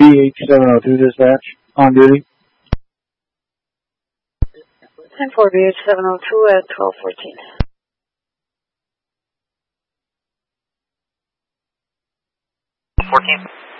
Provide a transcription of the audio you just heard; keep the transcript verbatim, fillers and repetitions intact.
H seven oh two dispatch, on duty. ten four B H seven oh two at twelve fourteen. fourteen.